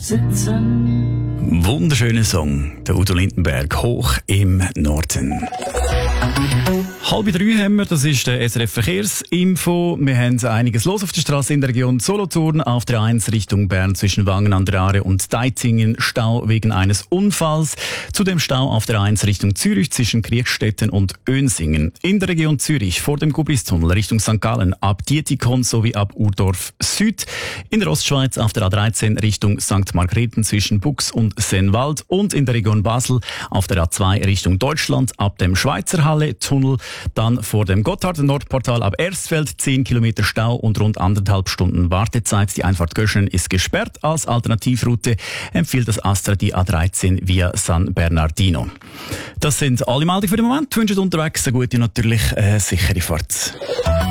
sitzen. Wunderschöner Song, der Udo Lindenberg, Hoch im Norden. 2:30 haben wir, das ist der SRF Verkehrsinfo. Wir haben einiges los auf der Straße in der Region Solothurn. Auf der 1 Richtung Bern zwischen Wangen an der Aare und Deizingen Stau wegen eines Unfalls. Zudem Stau auf der 1 Richtung Zürich zwischen Kriechstetten und Önsingen. In der Region Zürich vor dem Gubristunnel Richtung St. Gallen ab Dietikon sowie ab Urdorf Süd. In der Ostschweiz auf der A13 Richtung St. Margrethen zwischen Bux und Sennwald. Und in der Region Basel auf der A2 Richtung Deutschland ab dem Schweizer Halle-Tunnel. Dann vor dem Gotthard-Nordportal ab Erstfeld 10 Kilometer Stau und rund 1,5 Stunden Wartezeit. Die Einfahrt Göschen ist gesperrt. Als Alternativroute empfiehlt das Astra die A13 via San Bernardino. Das sind alle Meldungen für den Moment. Ich wünsche unterwegs eine gute, natürlich sichere Fahrt.